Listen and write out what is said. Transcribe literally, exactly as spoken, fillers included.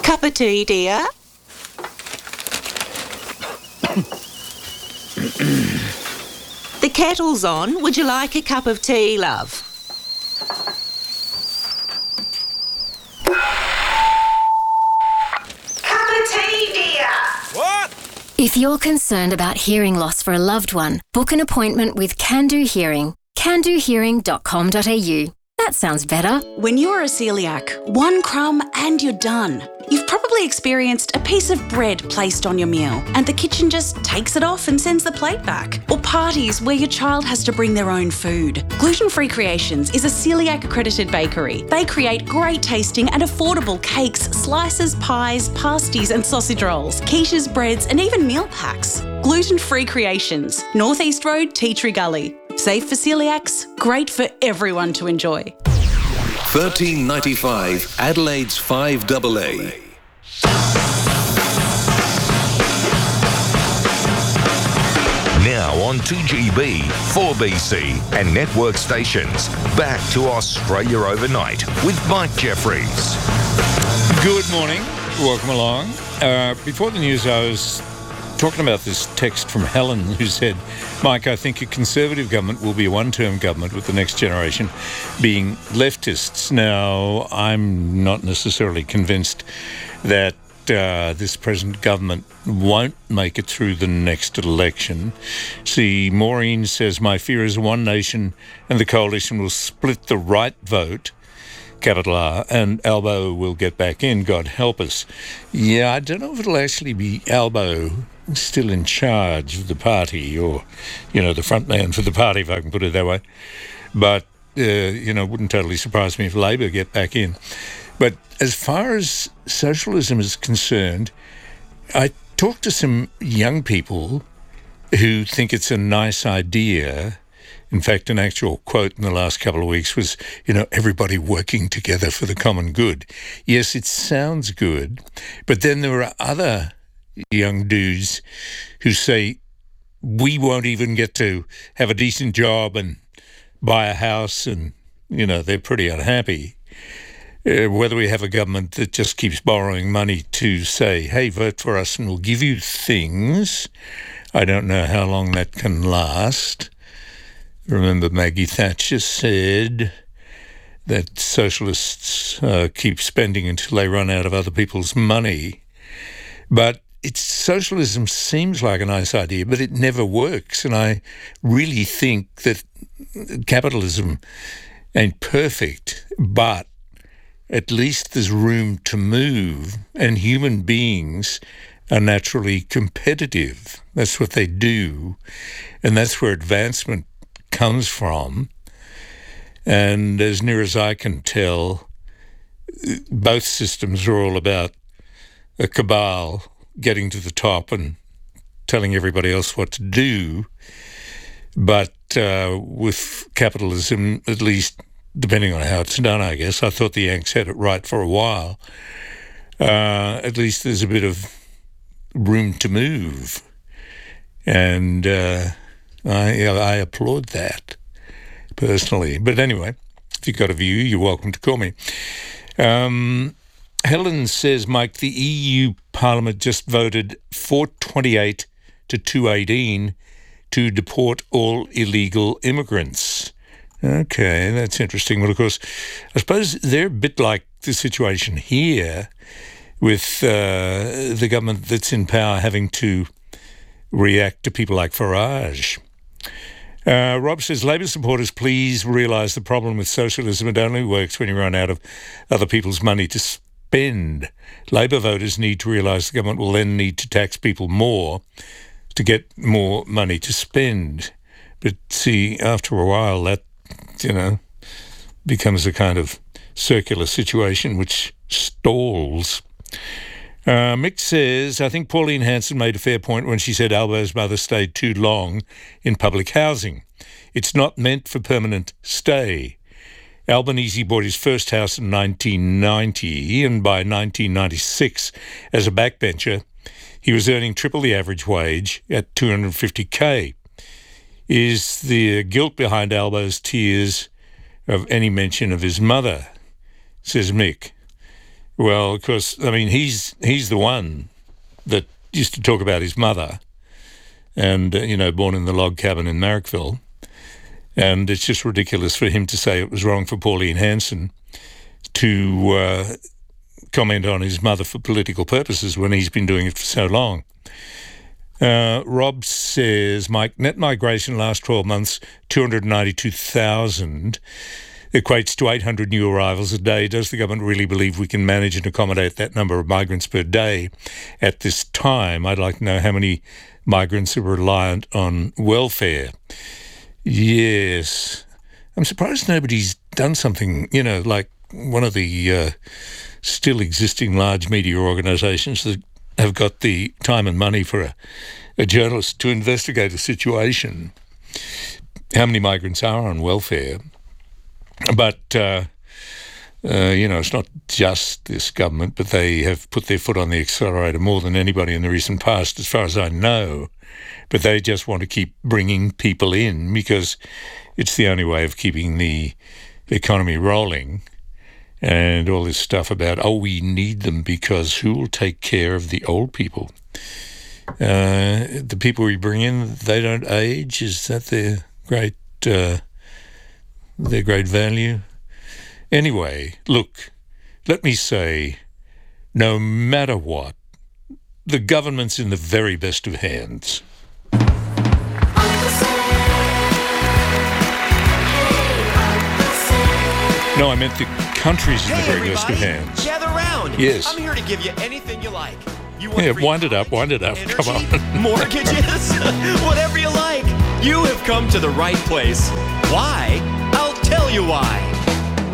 Cup of tea, dear? The kettle's on. Would you like a cup of tea, love? Cup of tea, dear. What? If you're concerned about hearing loss for a loved one, book an appointment with Can Do Hearing. can do hearing dot com dot a u. That sounds better. When you're a celiac, one crumb and you're done. You've probably experienced a piece of bread placed on your meal and the kitchen just takes it off and sends the plate back. Or parties where your child has to bring their own food. Gluten Free Creations is a celiac accredited bakery. They create great tasting and affordable cakes, slices, pies, pasties and sausage rolls, quiches, breads and even meal packs. Gluten Free Creations, North East Road, Tea Tree Gully. Safe for celiacs, great for everyone to enjoy. thirteen ninety-five Adelaide's five A A. Now on two G B, four B C and network stations. Back to Australia Overnight with Mike Jeffries. Good morning. Welcome along. Uh, before the news, I was talking about this text from Helen who said, Mike, I think a Conservative government will be a one-term government with the next generation being leftists. Now, I'm not necessarily convinced that uh, this present government won't make it through the next election. See, Maureen says, my fear is one nation and the coalition will split the right vote, capital R, and Albo will get back in, God help us. Yeah, I don't know if it'll actually be Albo still in charge of the party or, you know, the front man for the party, if I can put it that way. But, uh, you know, it wouldn't totally surprise me if Labor get back in. But as far as socialism is concerned, I talked to some young people who think it's a nice idea. In fact, an actual quote in the last couple of weeks was, you know, everybody working together for the common good. Yes, it sounds good, but then there are other young dudes who say, we won't even get to have a decent job and buy a house, and, you know, they're pretty unhappy. Uh, whether we have a government that just keeps borrowing money to say, hey, vote for us and we'll give you things, I don't know how long that can last. Remember, Maggie Thatcher said that socialists uh, keep spending until they run out of other people's money. But it's, socialism seems like a nice idea, but it never works. And I really think that capitalism ain't perfect, but at least there's room to move, and human beings are naturally competitive. That's what they do, and that's where advancement comes from. And as near as I can tell, both systems are all about a cabal getting to the top and telling everybody else what to do. But uh, with capitalism, at least depending on how it's done, I guess, I thought the Yanks had it right for a while. Uh, at least there's a bit of room to move. And uh, I, I applaud that personally. But anyway, if you've got a view, you're welcome to call me. Um, Helen says, Mike, the E U Parliament just voted four twenty-eight to two eighteen to deport all illegal immigrants. Okay, that's interesting. Well, of course, I suppose they're a bit like the situation here with uh, the government that's in power having to react to people like Farage. Uh, Rob says, Labor supporters, please realise the problem with socialism. It only works when you run out of other people's money to spend. Labor voters need to realise the government will then need to tax people more to get more money to spend. But see, after a while, that, you know, becomes a kind of circular situation which stalls. Uh, Mick says, I think Pauline Hanson made a fair point when she said Albo's mother stayed too long in public housing. It's not meant for permanent stay. Albanese bought his first house in nineteen ninety, and by nineteen ninety-six, as a backbencher, he was earning triple the average wage at two hundred fifty K. Is the guilt behind Albo's tears of any mention of his mother, says Mick. Well, of course, I mean, he's he's the one that used to talk about his mother and, uh, you know, born in the log cabin in Marrickville. And it's just ridiculous for him to say it was wrong for Pauline Hanson to uh, comment on his mother for political purposes when he's been doing it for so long. Uh, Rob says, Mike, net migration last twelve months, two hundred ninety-two thousand, equates to eight hundred new arrivals a day. Does the government really believe we can manage and accommodate that number of migrants per day at this time? I'd like to know how many migrants are reliant on welfare. Yes. I'm surprised nobody's done something, you know, like one of the uh, still existing large media organisations that have got the time and money for a, a journalist to investigate a situation. How many migrants are on welfare? But, uh, uh, you know, it's not just this government, but they have put their foot on the accelerator more than anybody in the recent past, as far as I know. But they just want to keep bringing people in because it's the only way of keeping the economy rolling. And all this stuff about, oh, we need them because who will take care of the old people? Uh, the people we bring in, they don't age? Is that their great... Uh, their great value? Anyway, look, let me say, no matter what, the government's in the very best of hands. No, I meant the country's in the very best of hands. Gather round. Yes. I'm here to give you anything you like. You Yeah, free wind it up, college, wind it up. energy, Come on. mortgages, whatever you like. You have come to the right place. Why? I'll tell you why.